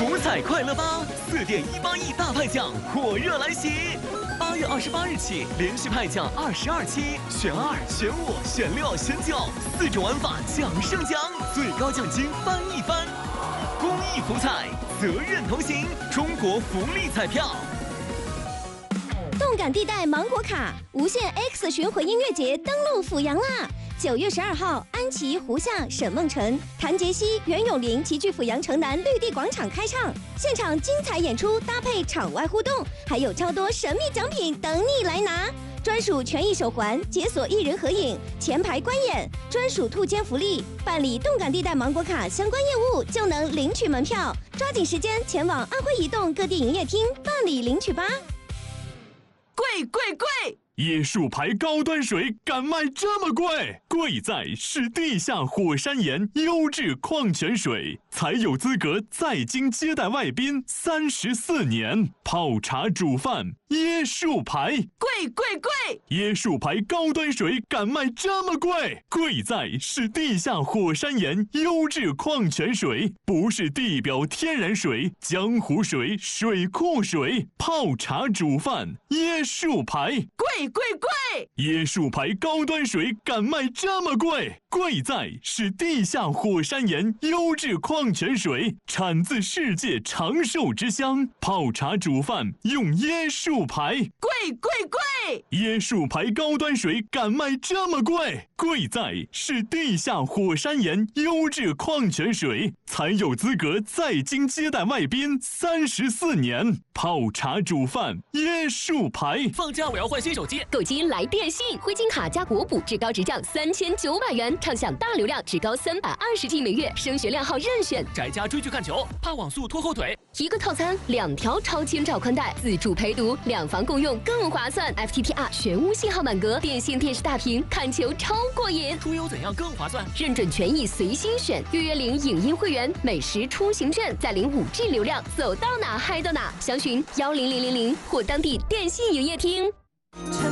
福彩快乐吧！4.18亿大派奖火热来袭！8月28日起，连续派奖22期，选2、选5、选6、选9，4种玩法奖胜奖，最高奖金翻一番。公益福彩，责任同行，中国福利彩票。 动感地带芒果卡无限 X 巡回音乐节登陆阜阳啦！9月12号，安琪、胡夏、沈梦辰、谭杰希、袁咏琳齐聚阜阳城南绿地广场开唱，现场精彩演出搭配场外互动，还有超多神秘奖品等你来拿。专属权益手环、解锁一人合影、前排观演、专属兔签福利，办理动感地带芒果卡相关业务就能领取门票，抓紧时间前往安徽移动各地营业厅办理领取吧。 贵贵贵！ 椰树牌高端水敢卖这么贵？贵在是地下火山岩优质矿泉水，才有资格在京接待外宾34年。泡茶煮饭，椰树牌， 贵贵贵！ 椰树牌高端水敢卖这么贵？贵在是地下火山岩优质矿泉水，不是地表天然水、江湖水、水库水。泡茶煮饭，椰树牌， 贵贵贵！ 椰树牌高端水敢卖这么贵？贵在是地下火山岩优质矿泉水，产自世界长寿之乡。泡茶煮饭用椰树牌， 贵贵贵！ 椰树牌高端水敢卖这么贵？贵在是地下火山岩优质矿泉水，才有资格在京接待外宾34年。泡茶煮饭，椰树牌。 放假我要换新手机， 购机来电信，灰金卡加国补，至高直降3900元，畅享大流量，至高320G 每月，升学靓号任选。 宅家追剧看球，怕网速拖后腿。 一个套餐2条超千兆宽带，自助陪读，2房共用更划算。FTTR 全屋信号满格，电信电视大屏，看球超过瘾。 出游怎样更划算？ 认准权益随心选，月领影音会员，美食出行券，再领5G 流量，走到哪嗨到哪。详询10000或当地电信营业厅。